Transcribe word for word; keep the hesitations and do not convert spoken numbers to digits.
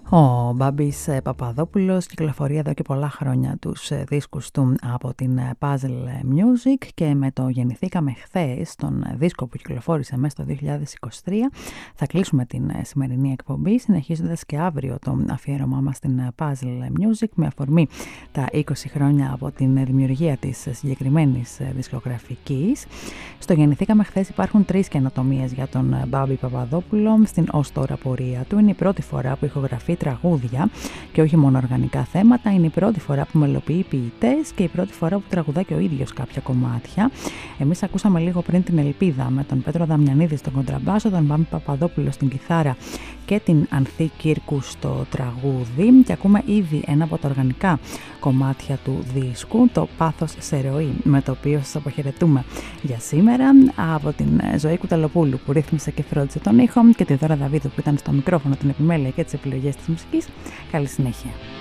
Ο Μπάμπης Παπαδόπουλος κυκλοφορεί εδώ και πολλά χρόνια τους δίσκους του από την Puzzle Music και με το «Γεννηθήκαμε χθες», τον δίσκο που κυκλοφόρησε μέσα στο δύο χιλιάδες είκοσι τρία, θα κλείσουμε την σημερινή εκπομπή, συνεχίζοντας και αύριο το αφιέρωμά μας στην Puzzle Music με αφορμή τα είκοσι χρόνια από την δημιουργία της συγκεκριμένης δισκογραφικής. Στο «Γεννηθήκαμε χθες» υπάρχουν τρεις καινοτομίες για τον Μπάμπη Παπαδόπουλο στην ως τώρα πορεία του. Είναι η πρώτη φορά που ηχογραφεί τραγούδια και όχι μόνο οργανικά θέματα. Είναι η πρώτη φορά που μελοποιεί ποιητές και η πρώτη φορά που τραγουδά και ο ίδιος κάποια κομμάτια. Εμείς ακούσαμε λίγο πριν την Ελπίδα με τον Πέτρο Δαμιανίδη στον κοντραμπάσο, τον Μπάμπη Παπαδόπουλο στην κιθάρα και την Ανθή Κύρκου στο τραγούδι, και ακούμε ήδη ένα από τα οργανικά κομμάτια του δίσκου, το «Πάθος σε ροή», με το οποίο σας αποχαιρετούμε για σήμερα. Από την Ζωή Κουταλοπούλου που ρύθμισε και φρόντισε τον ήχο και τη Δώρα Δαβίδου που ήταν στο μικρόφωνο, την επιμέλεια και τις επιλογές της μουσικής. Καλή συνέχεια.